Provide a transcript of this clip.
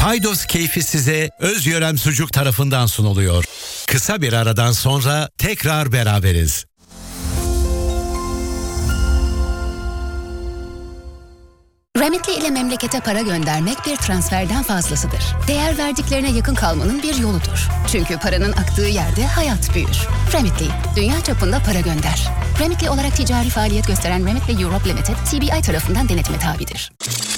Aydos keyfi size Özyörem Sucuk tarafından sunuluyor. Kısa bir aradan sonra tekrar beraberiz. Remitly ile memlekete para göndermek bir transferden fazlasıdır. Değer verdiklerine yakın kalmanın bir yoludur. Çünkü paranın aktığı yerde hayat büyür. Remitly, dünya çapında para gönder. Remitly olarak ticari faaliyet gösteren Remitly Europe Limited, CBI tarafından denetime tabidir.